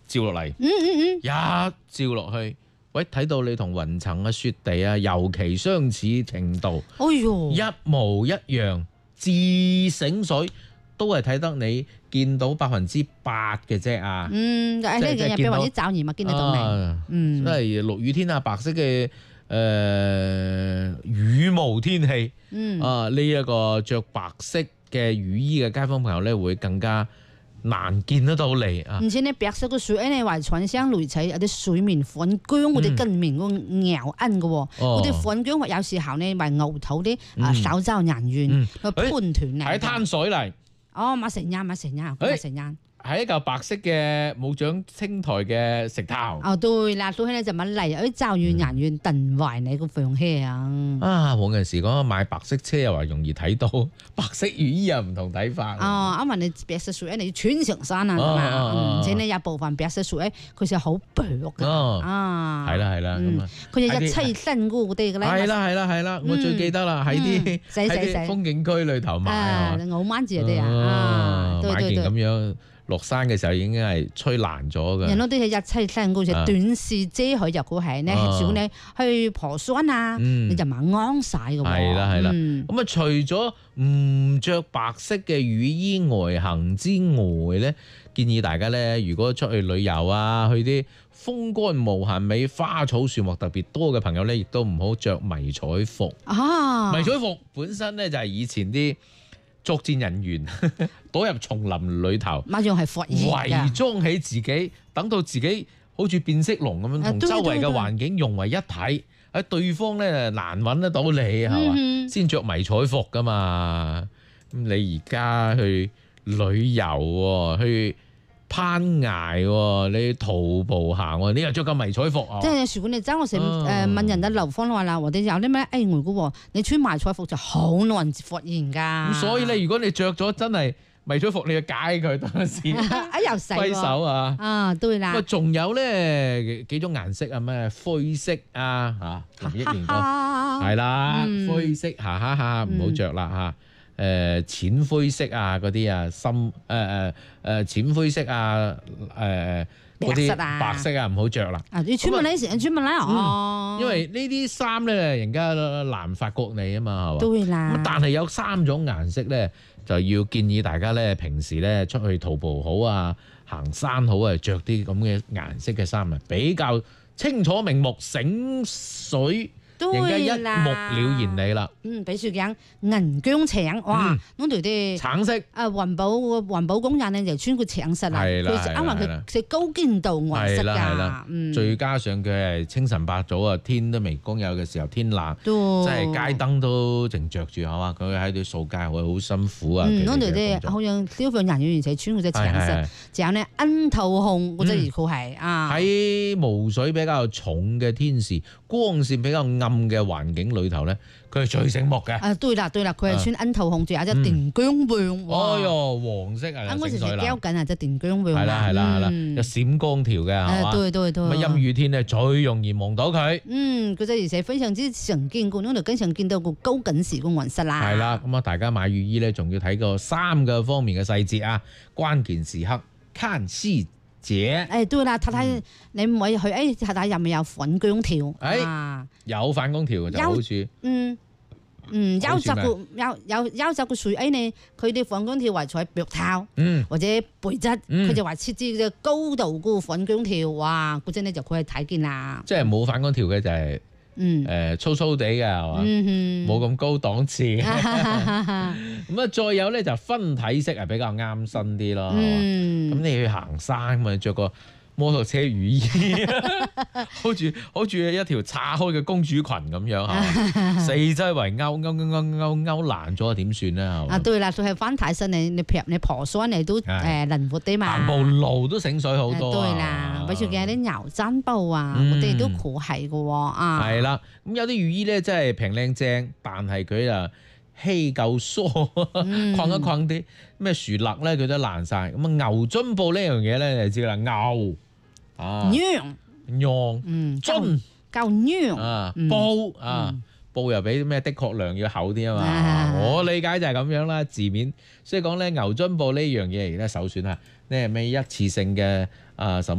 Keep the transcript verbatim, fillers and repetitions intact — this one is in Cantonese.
照落嚟， 嗯嗯嗯， 一照落去，喂，睇到你同雲層啊、雪地啊，尤其相似程度， 哎呦， 一模一樣，至醒水都係睇得你見到百分之八嘅啫啊！ 嗯，誒呢即係樣嘢俾或者驟然咪見得到你，嗯， 即係落雨天啊，白色嘅誒、呃、羽毛天氣， 嗯啊呢一個着白色嘅雨衣嘅街坊朋友咧，會更加難見得到你啊！ 而且呢白色嘅水咧，話傳相類似有啲水面反光，我哋近面嗰個咬印嘅喎，嗰啲反光有時候呢咪牛頭啲啊手肘人緣，個盤團嚟， 係灘水嚟， 哦，馬成恩，馬成恩，馬成恩。 係一嚿白色嘅冇長青苔嘅石頭。 哦，對啦，到起咧就咪嚟，啲驟雨人緣燉壞你個風氣啊！ 啊，往陣時講買白色車又話容易睇到，白色雨衣又唔同睇法。 哦，因為你白色水你穿上山啊嘛，而且你有部分白色水咧，佢就好薄㗎。啊， 係啦係啦，咁啊， 佢就一妻身嗰啲嘅咧。 係啦係啦係啦，我最記得啦，喺啲喺啲風景區裏頭買啊， 我掹住啲啊， 買件咁樣。落山嘅時候已經係吹爛咗嘅。 人都啲係一妻身嗰隻短視遮佢就佢係咧，少你去爬山啊，你就唔啱晒嘅喎。 係啦係啦，咁啊除咗唔着白色嘅雨衣外行之外咧，建議大家咧，如果出去旅遊啊，去啲風光無限美、花草樹木特別多嘅朋友咧，亦都唔好着迷彩服。 啊， 迷彩服本身咧就係以前啲作戰人員躲入叢林裏頭， 馬上係發熱㗎， 偽裝起自己，等到自己好似變色龍咁樣，同周圍嘅環境融為一體，喺對方咧難揾得到你係嘛，先着迷彩服噶嘛。咁你而家去旅遊喎，去攀崖喎，你徒步行喎，你又着個迷彩服啊？ 即係如果你爭我成誒問人哋流方話啦，或者有啲咩誒外國，你穿迷彩服就好難發現㗎。 咁所以咧，如果你着咗真係迷彩服，你就解佢當時， 啊又死揮手啊！ 啊，對啦。 咁仲有咧幾種顏色啊？咩灰色啊嚇，同憶年講係啦，灰色哈哈哈，唔好着啦嚇。誒淺灰色啊，嗰啲啊，深誒誒誒淺灰色啊，誒嗰啲白色啊，唔好着啦。 啊，你專門嚟成日專門嚟哦。 因為呢啲衫咧，人家難發覺你啊嘛，係嘛？ 對啦。 咁但係有三種顏色咧，就要建議大家咧，平時咧出去徒步好啊，行山好啊，着啲咁嘅顏色嘅衫啊，比較清楚明目，醒水。人家一目了然你啦。 嗯，比如講銀姜橙，哇，嗰條啲橙色。 啊，環保環保工人咧就穿個橙色啦。 係啦係啦。 因為佢係高堅度顏色㗎。 嗯。再加上佢係清晨八早啊，天都未光有嘅時候，天冷，即係街燈都淨着住係嘛，佢喺度掃街會好辛苦啊。 嗯，嗰條啲好像消防人員而且穿嗰隻橙色，仲有咧櫻桃紅嗰隻而佢係啊。 喺霧水比較重嘅天時，光線比較暗嘅環境裏頭咧，佢係最醒目嘅。 啊，對啦對啦，佢係穿櫻桃紅，仲有隻電姜黃。 哎呦，黃色啊！ 啊，我時時膠緊啊，隻電姜黃。 係啦係啦係啦，有閃光條嘅係嘛？ 對對對。 咁陰雨天咧，最容易望到佢。 嗯，佢就而且非常之常見，嗰度經常見到個高緊時嘅雲室啦。 係啦，咁啊，大家買雨衣咧，仲要睇個三個方面嘅細節啊，關鍵時刻看細節。 誒，對啦，睇睇你唔可以去，誒睇睇有冇有反光條。 誒，有反光條就好處。 嗯嗯，優質個優優優質個水誒呢，佢啲反光條為在白頭，或者背質，佢就話設置嘅高度個反光條，哇！嗰陣咧就佢係睇見啦。 即係冇反光條嘅就係。嗯，誒粗粗地嘅係嘛，冇咁高檔次。咁啊，再有咧就分體式係比較啱身啲咯。咁你去行山咪着個摩托車雨衣，好似好似一條岔開嘅公主裙咁樣嚇，四周圍勾勾勾勾勾勾爛咗點算咧？係嘛？ 啊，對啦，佢係分體式，你你劈你爬山你都誒靈活啲嘛。 行步路都醒水好多。 對啦，比如嘅啲牛踭布啊，我哋都好係嘅喎啊。 係啦，咁有啲雨衣咧真係平靚正，但係佢啊稀夠疏，框一框啲咩樹勒咧佢都爛晒。咁啊牛津布呢樣嘢咧你知啦，牛。啊， 娘， 娘，嗯，樽夠娘啊，布啊，布又比咩的確量要厚啲啊嘛，我理解就係咁樣啦，字面，所以講咧牛津布呢樣嘢而家首選啊，呢係咩一次性嘅啊什麼？